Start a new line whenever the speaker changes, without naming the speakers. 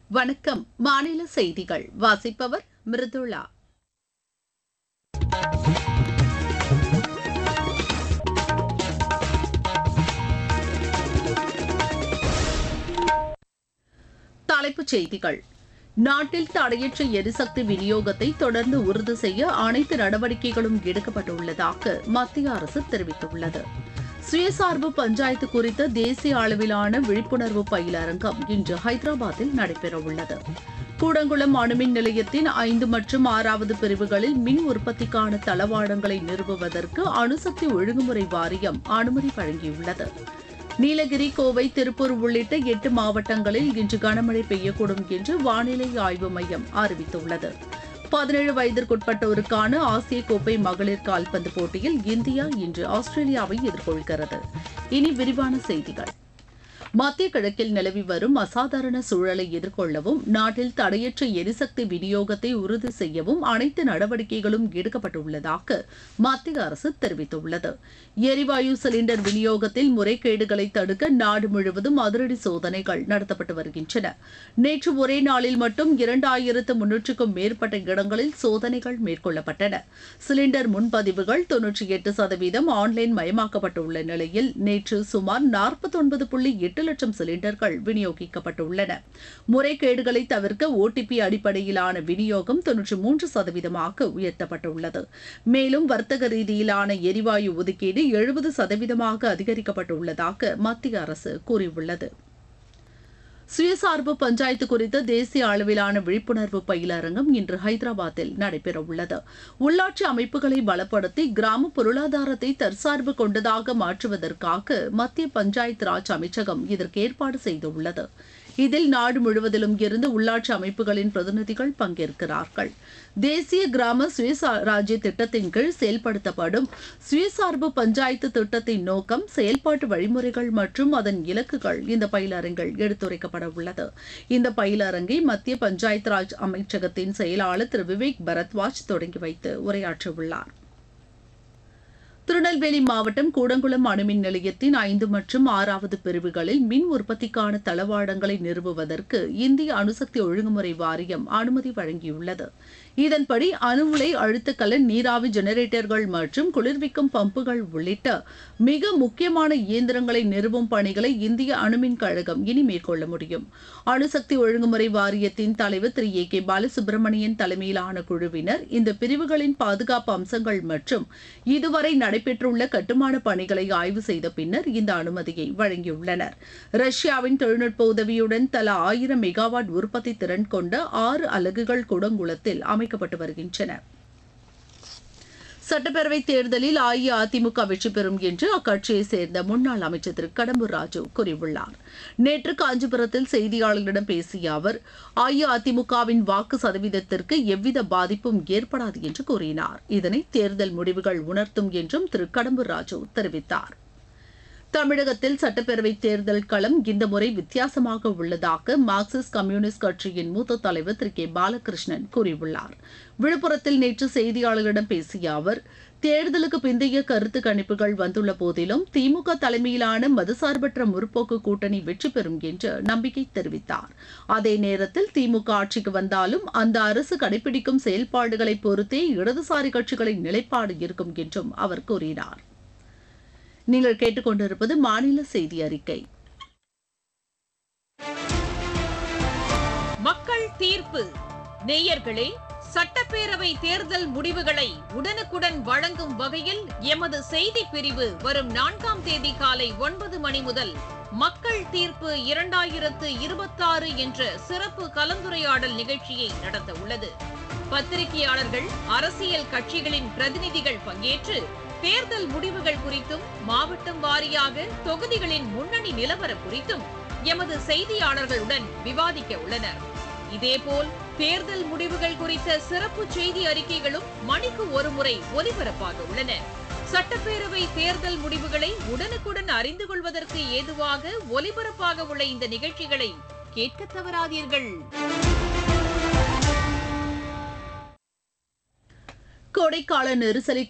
வணக்கம். மாநில செய்திகள் வாசிப்பவர் மிருதுளா. தலைப்புச் செய்திகள். நாட்டில் தடையற்ற எரிசக்தி விநியோகத்தை தொடர்ந்து உறுதி செய்ய அனைத்து நடவடிக்கைகளும் எடுக்கப்பட்டுள்ளதாக மத்திய அரசு தெரிவித்துள்ளது. சுயசார்பு பஞ்சாயத்து குறித்த தேசிய அளவிலான விழிப்புணர்வு பயிலரங்கம் இன்று ஹைதராபாத்தில் நடைபெறவுள்ளது. கூடங்குளம் அணுமின் நிலையத்தின் 5 மற்றும் 6வது பிரிவுகளில் மின் உற்பத்திக்கான தளவாடங்களை நிறுவுவதற்கு அணுசக்தி ஒழுங்குமுறை வாரியம் அனுமதி வழங்கியுள்ளது. நீலகிரி, கோவை, திருப்பூர் உள்ளிட்ட 8 மாவட்டங்களில் இன்று கனமழை பெய்யக்கூடும் என்று வானிலை ஆய்வு மையம் அறிவித்துள்ளது. 17 வயதிற்குட்பட்டோருக்கான ஆசிய கோப்பை மகளிர் கால்பந்து போட்டியில் இந்தியா இன்று ஆஸ்திரேலியாவை எதிர்கொள்கிறது. இனி விரிவான செய்திகள். மத்திய கிழக்கில் நிலவி வரும் அசாதாரண சூழலை எதிர்கொள்ளவும் நாட்டில் தடையற்ற எரிசக்தி விநியோகத்தை உறுதி செய்யவும் அனைத்து நடவடிக்கைகளும் எடுக்கப்பட்டுள்ளதாக மத்திய அரசு தெரிவித்துள்ளது. எரிவாயு சிலிண்டர் விநியோகத்தில் முறைகேடுகளை தடுக்க நாடு முழுவதும் அதிரடி சோதனைகள் நடத்தப்பட்டு வருகின்றன. நேற்று ஒரே நாளில் மட்டும் 2300க்கும் மேற்பட்ட இடங்களில் சோதனைகள் மேற்கொள்ளப்பட்டன. சிலிண்டர் முன்பதிவுகள் 98% ஆன்லைன் மயமாக்கப்பட்டுள்ள நிலையில் நேற்று சுமார் 49.8 லட்சம் சிலிண்டர்கள் விநியோகிக்கப்பட்டுள்ளன. முறைகேடுகளை தவிர்க்க OTP அடிப்படையிலான விநியோகம் 93% உயர்த்தப்பட்டுள்ளது. மேலும் வர்த்தக ரீதியிலான எரிவாயு ஒதுக்கீடு 70% அதிகரிக்கப்பட்டுள்ளதாக மத்திய அரசு கூறியுள்ளது. சுயசார்பு பஞ்சாயத்து குறித்த தேசிய அளவிலான விழிப்புணர்வு பயிலரங்கம் இன்று ஹைதராபாத்தில் நடைபெறவுள்ளது. உள்ளாட்சி அமைப்புகளை பலப்படுத்தி கிராம பொருளாதாரத்தை தற்சார்பு கொண்டதாக மாற்றுவதற்காக மத்திய பஞ்சாயத்து ராஜ் அமைச்சகம் இதற்கு ஏற்பாடு செய்துள்ளது. இதில் நாடு முழுவதிலும் இருந்து உள்ளாட்சி அமைப்புகளின் பிரதிநிதிகள் பங்கேற்கிறார்கள். தேசிய கிராம சுயராஜ்ய திட்டத்தின் கீழ் செயல்படுத்தப்படும் சுயசார்பு பஞ்சாயத்து திட்டத்தின் நோக்கம், செயல்பாட்டு வழிமுறைகள் மற்றும் அதன் இலக்குகள் இந்த பயிலரங்கில் எடுத்துரைக்கப்பட உள்ளது. இந்த பயிலரங்கை மத்திய பஞ்சாயத்து ராஜ் அமைச்சகத்தின் செயலாளர் திரு விவேக் பரத்வாஜ் தொடங்கி வைத்து உரையாற்றவுள்ளார். திருநெல்வேலி மாவட்டம் கூடங்குளம் அணுமின் நிலையத்தின் 5 மற்றும் 6வது பிரிவுகளில் மின் உற்பத்திக்கான தளவாடங்களை நிறுவுவதற்கு இந்திய அணுசக்தி ஒழுங்குமுறை வாரியம் அனுமதி வழங்கியுள்ளது. இதன்படி அணு உலை அழுத்த கலன் நீராவி ஜெனரேட்டர்கள் மற்றும் குளிர்விக்கும் பம்புகள் உள்ளிட்ட மிக முக்கியமான இயந்திரங்களை நிறுவும் பணிகளை இந்திய அணுமின் கழகம் இனி மேற்கொள்ள முடியும். அணுசக்தி ஒழுங்குமுறை வாரியத்தின் தலைவர் திரு A.K. பாலசுப்ரமணியன் தலைமையிலான குழுவினர் இந்த பிரிவுகளின் பாதுகாப்பு அம்சங்கள் மற்றும் இதுவரை நடைபெற்றுள்ள கட்டுமான பணிகளை ஆய்வு செய்த பின்னர் இந்த அனுமதியை வழங்கியுள்ளனர். ரஷ்யாவின் தொழில்நுட்ப உதவியுடன் தலா 1000 மெகாவாட் உற்பத்தி திறன் கொண்ட 6 அலகுகள் கூடங்குளத்தில் அமைக்கப்பட்டு வருகின்றன. சட்டப்பேரவைத் தேர்தலில் அஇஅதிமுக வெற்றி பெறும் என்று அக்கட்சியைச் சேர்ந்த முன்னாள் அமைச்சர் திரு கடம்பூர் ராஜு கூறியுள்ளார். நேற்று காஞ்சிபுரத்தில் செய்தியாளர்களிடம் பேசிய அவர், அஇஅதிமுகவின் வாக்கு சதவீதத்திற்கு எவ்வித பாதிப்பும் ஏற்படாது என்று கூறினார். இதனை தேர்தல் முடிவுகள் உணர்த்தும் என்றும் திரு கடம்பூர் ராஜு தெரிவித்தார். தமிழகத்தில் சட்டப்பேரவைத் தேர்தல் களம் இந்த முறை வித்தியாசமாக உள்ளதாக மார்க்சிஸ்ட் கம்யூனிஸ்ட் கட்சியின் மூத்த தலைவர் திரு பாலகிருஷ்ணன் கூறியுள்ளார். விழுப்புரத்தில் நேற்று செய்தியாளர்களிடம் பேசிய அவர், தேர்தலுக்கு பிந்தைய கருத்து கணிப்புகள் வந்துள்ள போதிலும் திமுக தலைமையிலான மதசார்பற்ற முற்போக்கு கூட்டணி வெற்றி பெறும் என்று நம்பிக்கை தெரிவித்தார். அதே நேரத்தில் திமுக ஆட்சிக்கு வந்தாலும் அந்த அரசு கடைபிடிக்கும் செயல்பாடுகளை பொறுத்தே இடதுசாரி கட்சிகளின் நிலைப்பாடு இருக்கும் என்றும் அவர் கூறினார். நீங்கள் கேட்டுக்கொண்டிருப்பது மாநில செய்தி அறிக்கை.
மக்கள் தீர்ப்பு. நேயர்களே, சட்டப்பேரவை தேர்தல் முடிவுகளை உடனுக்குடன் வழங்கும் வகையில் எமது செய்தி பிரிவு வரும் 4ஆம் தேதி காலை 9 மணி முதல் மக்கள் தீர்ப்பு 2026 என்ற சிறப்பு கலந்துரையாடல் நிகழ்ச்சியை நடத்த உள்ளது. பத்திரிகையாளர்கள், அரசியல் கட்சிகளின் பிரதிநிதிகள் பங்கேற்று தேர்தல் முடிவுகள் குறித்தும் மாவட்டம் வாரியாக தொகுதிகளின் முன்னணி நிலவரம் குறித்தும் எமது செய்தியாளர்களுடன் விவாதிக்க உள்ளனர். இதேபோல் தேர்தல் முடிவுகள் குறித்த சிறப்பு செய்தி அறிக்கைகளும் மணிக்கு ஒருமுறை ஒலிபரப்பாக உள்ளன. சட்டப்பேரவை தேர்தல் முடிவுகளை உடனுக்குடன் அறிந்து கொள்வதற்கு ஏதுவாக ஒலிபரப்பாக உள்ள இந்த நிகழ்ச்சிகளை கேட்க தவறாதீர்கள்.
கோடைக்கால நெரிசலை